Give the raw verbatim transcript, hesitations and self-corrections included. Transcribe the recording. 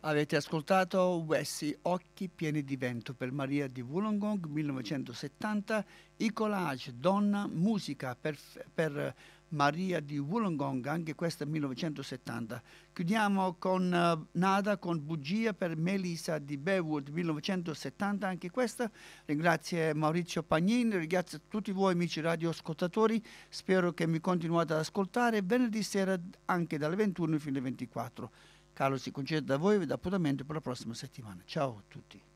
Avete ascoltato Wessi, Occhi pieni di vento per Maria di Wollongong, millenovecentosettanta, i collage, Donna, musica per, per Maria di Wollongong, anche questa millenovecentosettanta. Chiudiamo con uh, Nada, con Bugia per Melissa di Bewood, millenovecentosettanta, anche questa. Ringrazio Maurizio Pagnin, ringrazio tutti voi amici radioascoltatori, spero che mi continuate ad ascoltare venerdì sera anche dalle ventuno fino alle ventiquattro. Carlo si concede da voi e vi dà appuntamento per la prossima settimana. Ciao a tutti.